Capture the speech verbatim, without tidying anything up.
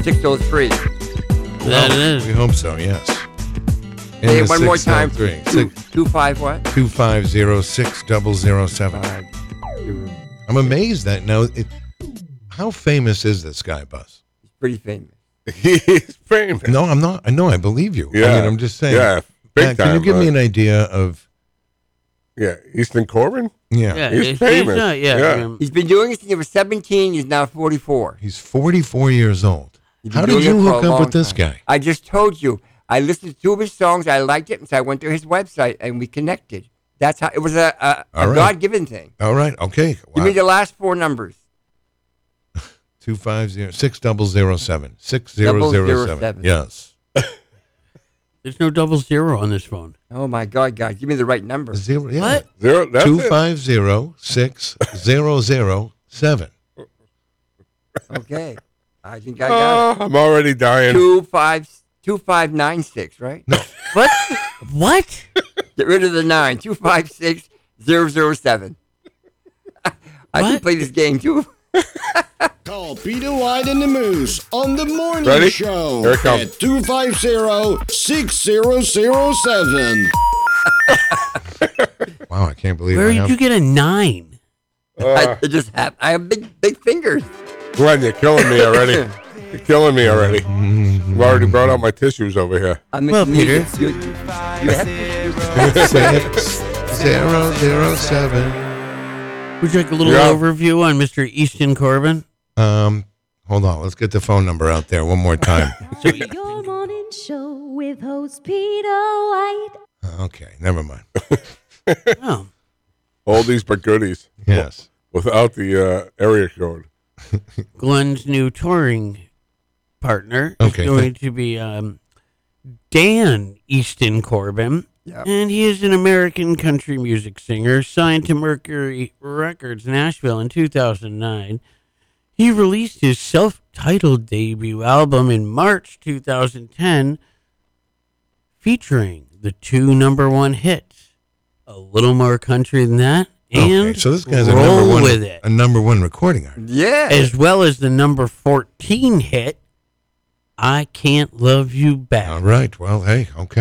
six oh three. That Well, is. We hope so, yes. And Hey, the one more time. six oh three, Two, six- two five what? two five zero six zero zero seven. Five, two. I'm amazed that now. It, how famous is this guy, Buzz? He's pretty famous. He's famous. No, I'm not. I know. I believe you. Yeah. I mean, I'm just saying. Yeah, big Matt, can you time, give me uh, an idea of? Yeah, Easton Corbin? Yeah, Yeah, He's he's, famous. not, yeah. Yeah. um, He's been doing it since he was seventeen. He's now forty-four. he's forty-four years old. He's been How did doing you it for hook a up long with this time. guy? I just told you. I listened to two of his songs. I liked it, and so I went to his website, and we connected. That's how it was a, a, All a right. God-given thing. All right. Okay. Give me the last four numbers. Two five zero six double zero seven six zero Double zero zero seven. seven. Yes. There's no double zero on this phone. Oh my God, guys! Give me the right number. Zero. Yeah. What? Zero, that's Two it. five zero six zero zero seven. Okay, I think I got Oh, I'm already it. dying. Two five two five nine six. Right? No. What? What? Get rid of the nine. Two five six zero zero seven. I can What? play this game too. Call Peter White and the Moose on the morning Ready? show Here it comes. at two five zero six zero zero seven. Wow, I can't believe Where I did have. you get a nine? I, it just happened. I have big big fingers. Glenn, you're killing me already. You're killing me already. I've already brought out my tissues over here. I'm Well, Peter. You, you have to, Six zero zero seven. Would you like a little Yeah. overview on Mister Easton Corbin? Um, hold on. Let's get the phone number out there one more time. Your morning show with host Peter White. Okay, never mind. Oh, Oldies but goodies. Yes. Without the uh, area code. Glenn's new touring partner Okay. is going to be um, Dan Easton Corbin. Yep. And he is an American country music singer signed to Mercury Records Nashville in two thousand nine. He released his self-titled debut album in March two thousand ten, featuring the two number one hits, A Little More Country Than That, and Okay, so this guy's a Roll number one, With It, a number one recording artist. yeah. as well as the number fourteen hit, I Can't Love You Back. All right. Well, hey, okay.